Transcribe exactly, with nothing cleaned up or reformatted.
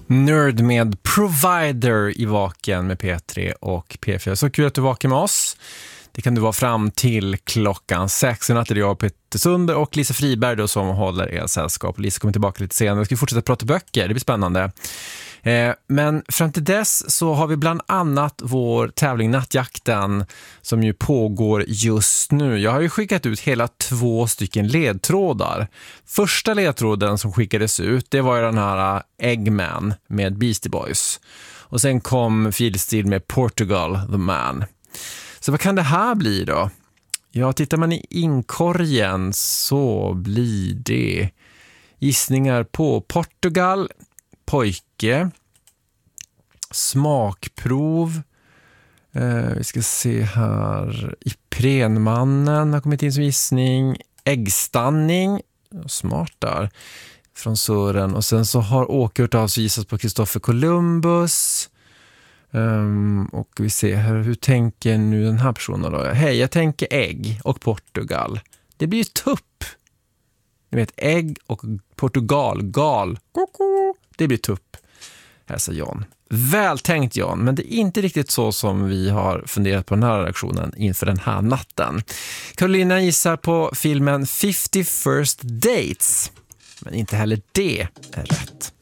Nerd med Provider i Vaken med P tre och P fyra. Så kul att du vakar med oss. Det kan du vara fram till klockan sex. Natt är det jag, Peter Sundberg och Lisa Friberg då, som håller er sällskap. Lisa kommer tillbaka lite senare. Vi ska fortsätta prata böcker, det blir spännande. Eh, men fram till dess så har vi bland annat vår tävling Nattjakten som ju pågår just nu. Jag har ju skickat ut hela två stycken ledtrådar. Första ledtråden som skickades ut, det var ju den här Eggman med Beastie Boys. Och sen kom Filstil med Portugal the Man. Så vad kan det här bli då? Ja, tittar man i inkorgen så blir det gissningar på Portugal, pojke, smakprov, eh, vi ska se här, Iprenmannen har kommit in som gissning, äggstanning, smart där, från Sören, och sen så har Åke hört av sig gissat på Christopher Columbus. Um, och vi ser här, hur tänker nu den här personen då? Hej, jag tänker ägg och Portugal. Det blir ju tupp. Ni vet, ägg och Portugal, gal. Koko. Det blir tupp. Hälsa John. Vältänkt John, men det är inte riktigt så som vi har funderat på den här reaktionen inför den här natten. Carolina gissar på filmen fifty First Dates. Men inte heller det är rätt.